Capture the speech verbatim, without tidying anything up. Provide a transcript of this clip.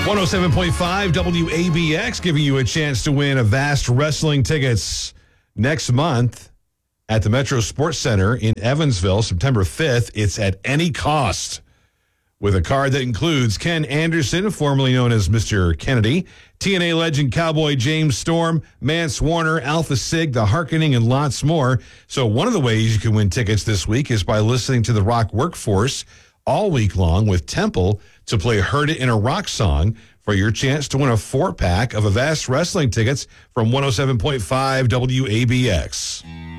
one oh seven point five W A B X giving you a chance to win Avast Wrestling tickets next month at the Metro Sports Center in Evansville, September fifth. It's at any cost, with a card that includes Ken Anderson, formerly known as Mister Kennedy, T N A legend Cowboy James Storm, Mance Warner, Alpha Sig, The Harkening, and lots more. So one of the ways you can win tickets this week is by listening to the Rock Workforce all week long with Temple to play Heard It in a Rock Song for your chance to win a four-pack of Avast Wrestling tickets from one oh seven point five W A B X.